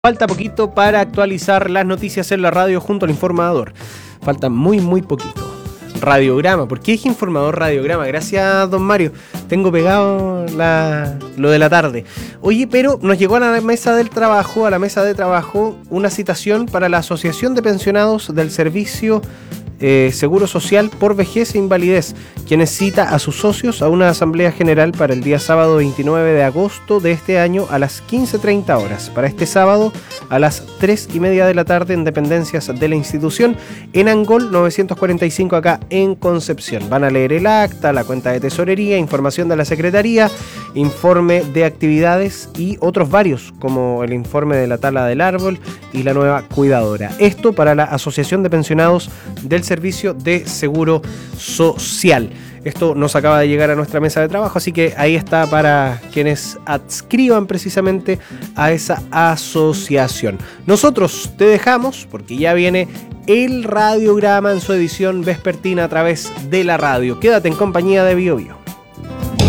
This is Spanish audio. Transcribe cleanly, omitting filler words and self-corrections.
Falta poquito para actualizar las noticias en la radio junto al informador. Falta muy poquito. Radiograma. ¿Por qué dije informador radiograma? Gracias, don Mario. Tengo pegado lo de la tarde. Oye, pero nos llegó a la mesa de trabajo, una citación para la Asociación de Pensionados del Servicio Seguro Social por Vejez e Invalidez, quienes cita a sus socios a una asamblea general para el día sábado 29 de agosto de este año a las 15:30 horas. Para este sábado a las 3:30 de la tarde en dependencias de la institución en Angol 945 acá en Concepción. Van a leer el acta, la cuenta de tesorería, información de la Secretaría, informe de actividades y otros varios como el informe de la tala del árbol y la nueva cuidadora. Esto para la Asociación de Pensionados del Servicio de Seguro Social. Esto nos acaba de llegar a nuestra mesa de trabajo, así que ahí está para quienes adscriban precisamente a esa asociación. Nosotros te dejamos porque ya viene el radiograma en su edición vespertina a través de la radio. Quédate en compañía de BioBio.